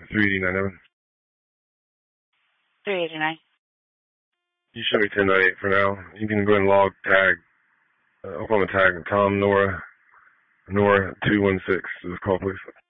389, Evan. 389. You show me 1098 for now. You can go ahead and log tag, Oklahoma tag, Tom, Nora 216 to this call, please.